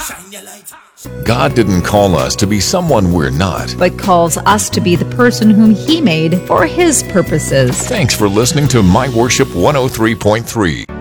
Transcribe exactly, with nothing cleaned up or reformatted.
God didn't call us to be someone we're not, but calls us to be the person whom He made for His purposes. Thanks for listening to My Worship one oh three point three.